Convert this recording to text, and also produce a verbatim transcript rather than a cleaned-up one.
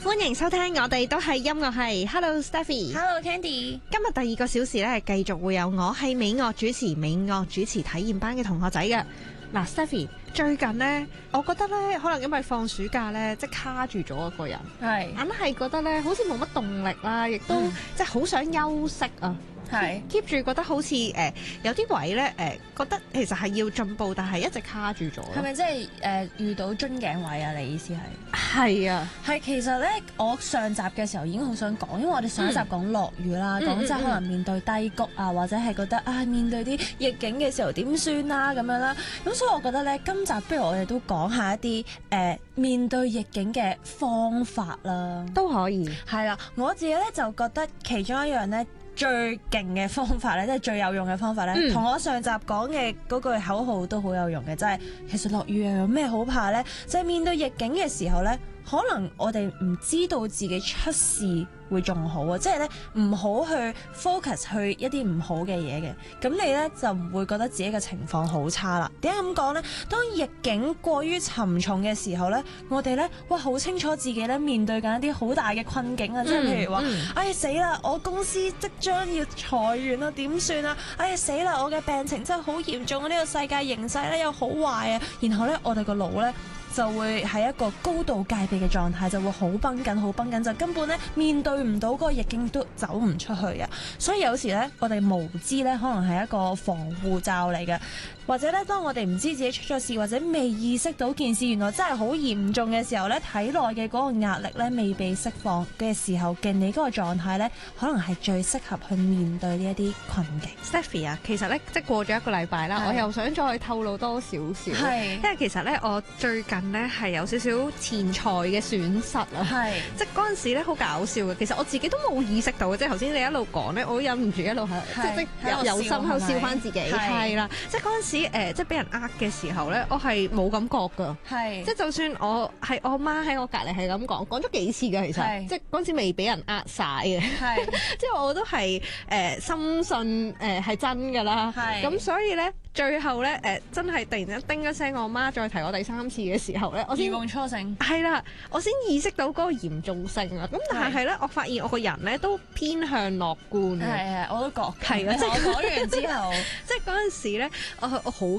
歡迎收聽，我哋都係音樂系。Hello Stephy，Hello Candy。 今日第二個小時咧，繼續會有我係美樂主持美樂主持體驗班嘅同學仔嘅。嗱 Stephy，最近呢，我覺得咧，可能因為放暑假咧，即係卡住咗一個人，係硬係覺得咧，好似冇乜動力啦，亦都、嗯、即係好想休息啊。係 keep 住覺得好似誒、呃、有啲位咧誒、呃、覺得其實係要進步，但係一直卡住咗。 係咪即係誒遇到樽頸位啊？你意思係？ 係啊， 係其實咧，我上集嘅時候已經好想講，因為我哋上一集講落雨啦，講即係可能面對低谷啊，或者係覺得啊面對啲逆境嘅時候點算啦咁樣啦。咁所以我覺得咧，今集不如我哋都講下一啲誒、呃、面對逆境嘅方法啦， 都可以。 係啦，我自己咧就覺得其中一樣咧，最勁嘅方法咧，即係最有用嘅方法咧，同、嗯、我上集講嘅嗰句口號都好有用嘅，就係、是、其實落雨又有咩好怕咧？就係、是、面對逆境嘅時候咧，可能我哋唔知道自己出事會仲好啊，即係咧唔好去 focus 去一啲唔好嘅嘢嘅，咁你咧就唔會覺得自己嘅情況好差啦。點解咁講咧？當逆境過於沉重嘅時候咧，我哋咧哇好清楚自己咧面對緊一啲好大嘅困境啊！即係譬如話，嗯嗯、哎呀死啦，我公司即將要裁員啊，點算啊？哎呀死啦，我嘅病情真係好嚴重啊！呢、這個世界形勢咧又好壞啊！然後咧我哋個腦咧就會喺一個高度戒備嘅狀態，就會好繃緊，好繃緊，就根本咧面對唔到嗰個逆境都走唔出去啊！所以有時咧，我哋無知咧，可能係一個防護罩嚟嘅，或者咧，當我哋唔知自己出咗事，或者未意識到件事原來真係好嚴重嘅時候咧，體內嘅嗰個壓力咧未被釋放嘅時候嘅你嗰個狀態咧，可能係最適合去面對呢一啲困境。 Stephy 啊，其實咧即係過咗一個禮拜啦，我又想再透露多少少，因為其實咧我最近咧係有少少錢財嘅損失啊，係即係嗰陣時咧好搞笑嘅。其實我自己都冇意識到嘅，即係頭先你一路講咧，我都忍唔住一路係即即有有心喺度笑翻自己，係啦，即係嗰陣時誒即係俾人呃嘅時候咧，我係冇感覺㗎，係即係就算我係我媽喺我隔離係咁講，講咗幾次㗎，其實即係嗰陣時未俾人呃晒嘅，係即係我都係誒、呃、深信誒係、呃、真㗎啦，係咁所以咧。最後咧，誒、呃、真係突然間叮一聲，我媽再提我第三次嘅時候咧，我先如夢初醒， 係啦，我先意識到嗰個嚴重性啊！咁但係咧，我發現我個人咧都偏向樂觀嘅， 係係，我都覺係啊！即係我講完之後， 即係嗰陣時咧，我我好